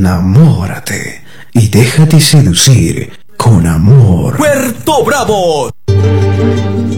Enamórate y déjate seducir con amor. ¡Puerto Bravo!